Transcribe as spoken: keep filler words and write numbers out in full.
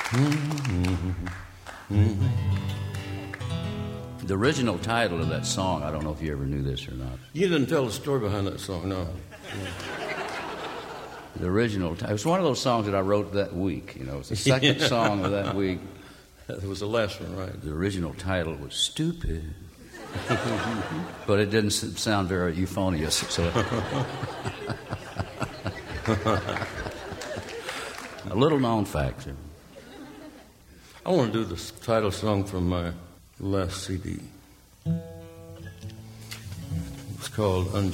The original title of that song, I don't know if you ever knew this or not. You didn't tell the story behind that song, no. The original title, it was one of those songs that I wrote that week. You know, it's the second Yeah. song of that week. That was the last one, right? The original title was Stupid. But it didn't s- sound very euphonious. So. A little known fact. I want to do the title song from my last C D. It's called Unchained.